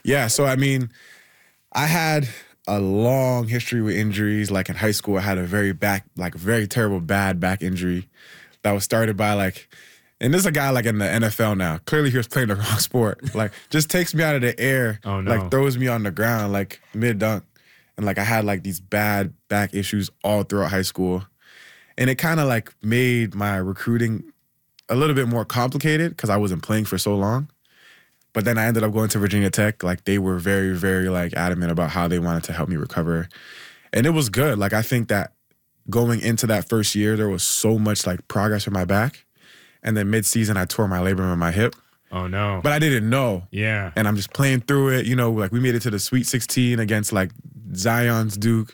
Yeah, so I mean, I had a long history with injuries. Like in high school, I had a very terrible bad back injury that was started by and there's a guy like in the NFL now. Clearly he was playing the wrong sport. Like just takes me out of the air, Oh, no. like throws me on the ground, like mid-dunk. And like I had like these bad back issues all throughout high school. And it kind of like made my recruiting a little bit more complicated because I wasn't playing for so long. But then I ended up going to Virginia Tech. Like they were very, very like adamant about how they wanted to help me recover. And it was good. Like I think that going into that first year, there was so much like progress with my back. And then mid-season, I tore my labrum in my hip. Oh, no. But I didn't know. Yeah. And I'm just playing through it. You know, like we made it to the Sweet 16 against like Zion's Duke.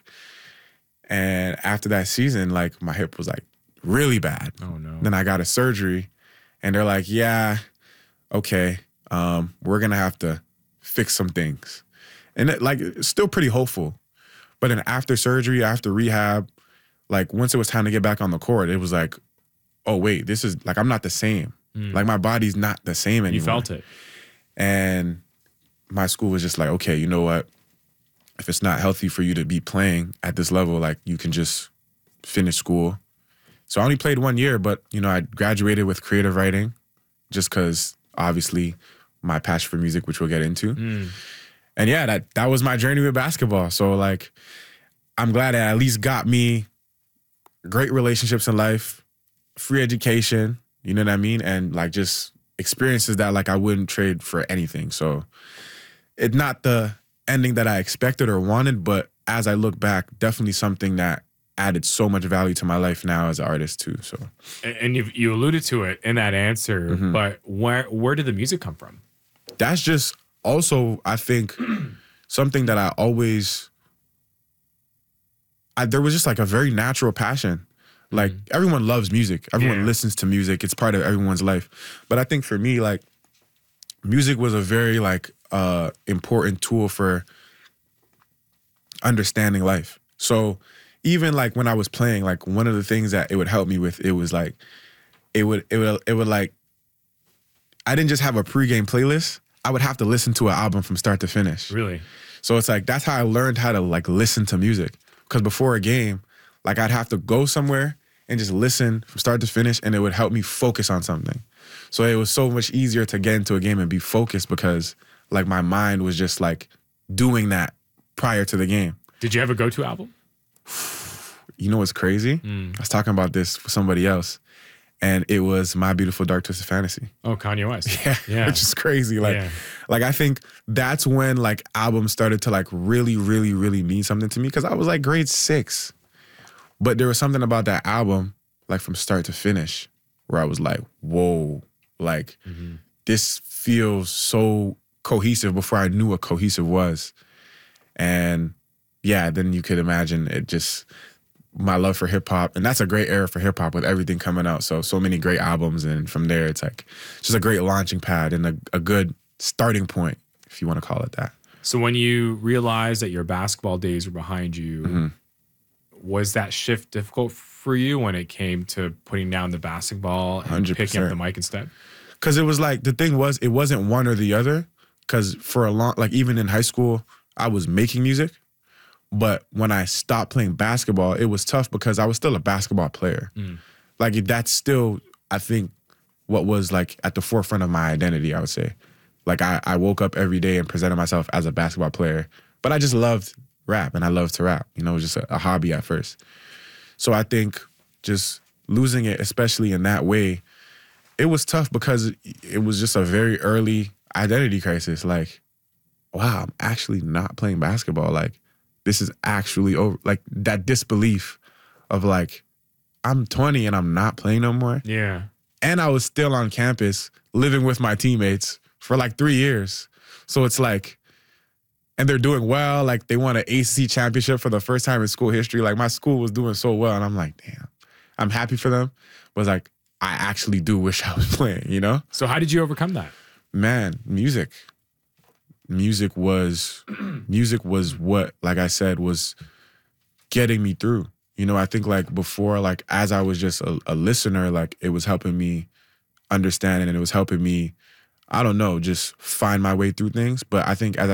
And after that season, like my hip was like really bad. Oh, no. Then I got a surgery. And they're like, yeah, okay, we're going to have to fix some things. And it's still pretty hopeful. But then after surgery, after rehab, like once it was time to get back on the court, it was like, oh, wait, this is like, I'm not the same. Like my body's not the same anymore. You felt it. And my school was just like, okay, you know what? If it's not healthy for you to be playing at this level, like you can just finish school. So I only played 1 year, but you know, I graduated with creative writing just because obviously my passion for music, which we'll get into. And yeah, that was my journey with basketball. So like, I'm glad it at least got me great relationships in life, free education, you know what I mean? And like just experiences that like I wouldn't trade for anything. So it's not the ending that I expected or wanted, but as I look back, definitely something that added so much value to my life now as an artist too. So, and you alluded to it in that answer, but where did the music come from? That's just also, I think, something that I always, there was just like a very natural passion. Like everyone loves music. Everyone listens to music. It's part of everyone's life. But I think for me, like music was a very like important tool for understanding life. So even like when I was playing, like one of the things that it would help me with, it was like, it would like, I didn't just have a pregame playlist. I would have to listen to an album from start to finish. Really? So it's like, that's how I learned how to like listen to music. Because before a game, like I'd have to go somewhere and just listen from start to finish, and it would help me focus on something. So it was so much easier to get into a game and be focused because like my mind was just like doing that prior to the game. Did you have a go-to album? You know what's crazy? I was talking about this with somebody else, and it was My Beautiful Dark Twisted Fantasy. Oh, Kanye West. Yeah. Which is crazy. Like I think that's when like albums started to like really, really, really mean something to me because I was like grade 6. But there was something about that album, like from start to finish, where I was like, whoa, like this feels so cohesive before I knew what cohesive was. And yeah, then you could imagine it just, my love for hip hop. And that's a great era for hip hop with everything coming out. So many great albums. And from there, it's like just a great launching pad and a good starting point, if you want to call it that. So when you realized that your basketball days were behind you, was that shift difficult for you when it came to putting down the basketball and 100%. picking up the mic instead? Because it was like, the thing was, it wasn't one or the other. Because for a long, like even in high school, I was making music. But when I stopped playing basketball, it was tough because I was still a basketball player. Like that's still, I think, what was like at the forefront of my identity, I would say. Like I woke up every day and presented myself as a basketball player. But I just loved rap and I loved to rap. You know, it was just a hobby at first. So I think just losing it, especially in that way, it was tough because it was just a very early identity crisis. Like, wow, I'm actually not playing basketball. Like, this is actually over. Like, that disbelief of like, I'm 20 and I'm not playing no more. Yeah. And I was still on campus living with my teammates for like 3 years. So it's like, and they're doing well. Like they won an ACC championship for the first time in school history. Like my school was doing so well. And I'm like, damn, I'm happy for them. But it's like, I actually do wish I was playing, you know? So how did you overcome that? Man, music. Music was what, like I said, was getting me through. You know, I think like before, like as I was just a listener, like it was helping me understand and it was helping me, I don't know, just find my way through things. But I think as I